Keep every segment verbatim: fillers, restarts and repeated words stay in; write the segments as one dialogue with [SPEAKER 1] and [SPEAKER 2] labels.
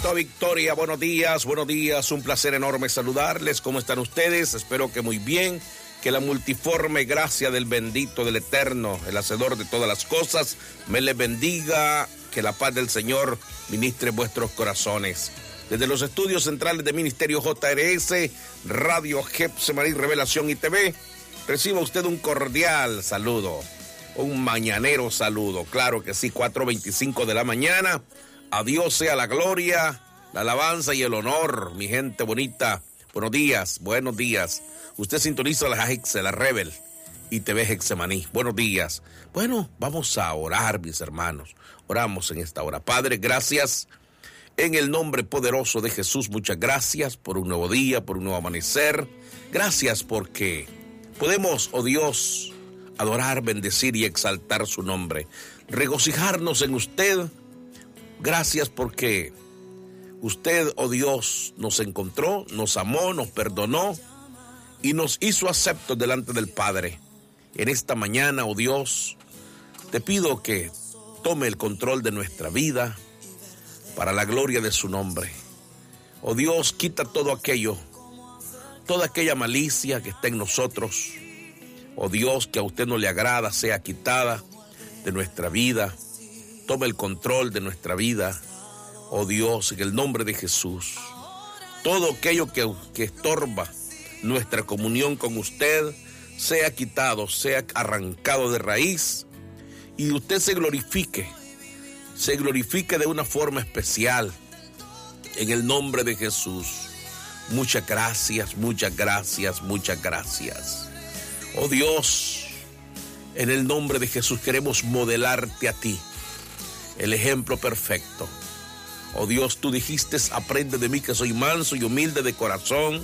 [SPEAKER 1] Benito Victoria, buenos días, buenos días, un placer enorme saludarles. ¿Cómo están ustedes? Espero que muy bien, que la multiforme gracia del bendito, del eterno, el hacedor de todas las cosas, me les bendiga, que la paz del Señor ministre vuestros corazones. Desde los estudios centrales de Ministerio J R S, Radio Getsemaní, Revelación y T V, reciba usted un cordial saludo, un mañanero saludo, claro que sí, cuatro veinticinco de la mañana. A Dios sea la gloria, la alabanza y el honor, mi gente bonita. Buenos días, buenos días. Usted sintoniza la Hexe, la Rebel y T V Getsemaní. Buenos días. Bueno, vamos a orar, mis hermanos. Oramos en esta hora. Padre, gracias en el nombre poderoso de Jesús. Muchas gracias por un nuevo día, por un nuevo amanecer. Gracias porque podemos, oh Dios, adorar, bendecir y exaltar su nombre. Regocijarnos en usted. Gracias porque usted, oh Dios, nos encontró, nos amó, nos perdonó y nos hizo aceptos delante del Padre. En esta mañana, oh Dios, te pido que tome el control de nuestra vida para la gloria de su nombre. Oh Dios, quita todo aquello, toda aquella malicia que está en nosotros. Oh Dios, que a usted no le agrada, sea quitada de nuestra vida. Tome el control de nuestra vida, oh Dios, en el nombre de Jesús. Todo aquello que, que estorba nuestra comunión con usted, sea quitado, sea arrancado de raíz, y usted se glorifique, se glorifique de una forma especial, en el nombre de Jesús. Muchas gracias, muchas gracias, muchas gracias. Oh Dios, en el nombre de Jesús queremos modelarte a ti, el ejemplo perfecto. Oh Dios, tú dijiste, aprende de mí que soy manso y humilde de corazón.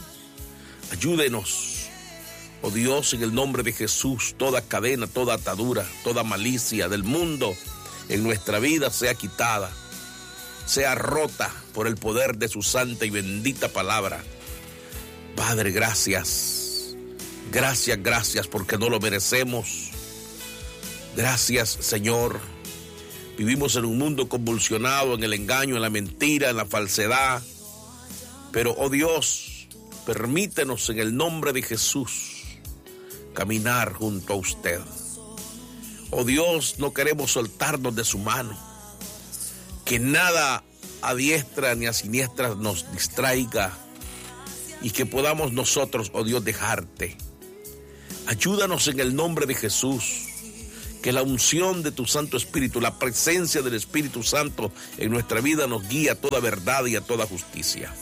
[SPEAKER 1] Ayúdenos, oh Dios, en el nombre de Jesús, toda cadena, toda atadura, toda malicia del mundo en nuestra vida sea quitada, sea rota por el poder de su santa y bendita palabra. Padre, gracias, gracias, gracias, porque no lo merecemos. Gracias, Señor. Vivimos en un mundo convulsionado, en el engaño, en la mentira, en la falsedad. Pero, oh Dios, permítenos en el nombre de Jesús caminar junto a usted. Oh Dios, no queremos soltarnos de su mano. Que nada a diestra ni a siniestra nos distraiga. Y que podamos nosotros, oh Dios, dejarte. Ayúdanos en el nombre de Jesús. Que la unción de tu Santo Espíritu, la presencia del Espíritu Santo en nuestra vida nos guíe a toda verdad y a toda justicia.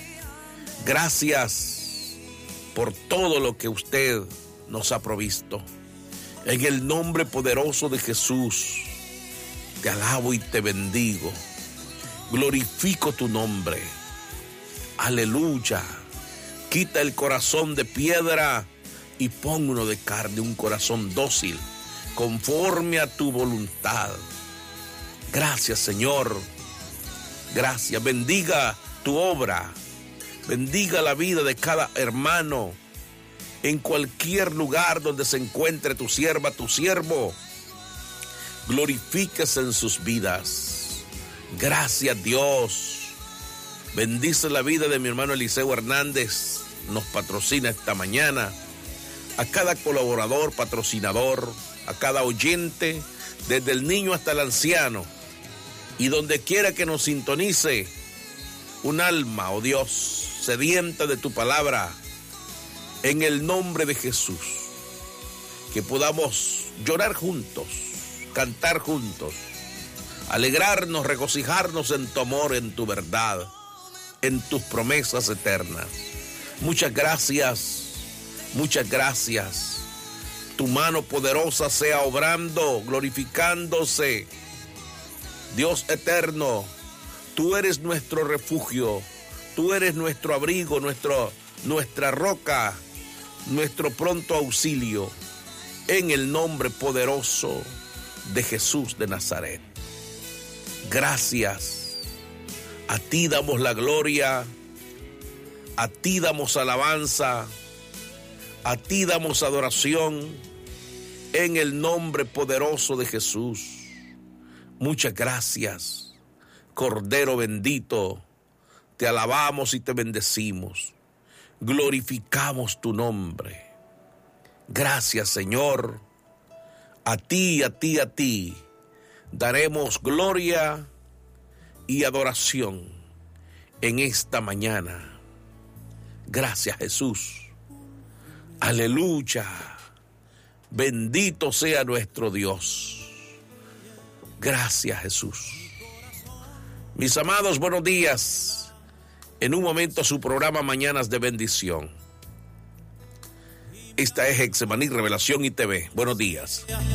[SPEAKER 1] Gracias por todo lo que usted nos ha provisto. En el nombre poderoso de Jesús, te alabo y te bendigo. Glorifico tu nombre. Aleluya. Quita el corazón de piedra y pon uno de carne, un corazón dócil, conforme a tu voluntad. Gracias, Señor. Gracias. Bendiga tu obra. Bendiga la vida de cada hermano en cualquier lugar donde se encuentre tu sierva, tu siervo. Glorifíquese en sus vidas. Gracias, Dios. Bendice la vida de mi hermano Eliseo Hernández. Nos patrocina esta mañana. A cada colaborador, patrocinador, a cada oyente, desde el niño hasta el anciano, y donde quiera que nos sintonice un alma, oh Dios, sedienta de tu palabra, en el nombre de Jesús, que podamos llorar juntos, cantar juntos, alegrarnos, regocijarnos en tu amor, en tu verdad, en tus promesas eternas. Muchas gracias, muchas gracias. Tu mano poderosa sea obrando, glorificándose. Dios eterno, tú eres nuestro refugio, tú eres nuestro abrigo, nuestro, nuestra roca, nuestro pronto auxilio, en el nombre poderoso de Jesús de Nazaret. Gracias. A ti damos la gloria, a ti damos alabanza, a ti damos adoración, en el nombre poderoso de Jesús. Muchas gracias, Cordero bendito, te alabamos y te bendecimos. Glorificamos tu nombre. Gracias, Señor. A ti, a ti, a ti daremos gloria y adoración en esta mañana. Gracias, Jesús. Aleluya. Bendito sea nuestro Dios. Gracias, Jesús. Mis amados, buenos días. En un momento su programa Mañanas de Bendición. Esta es Getsemaní Revelación y T V. Buenos días.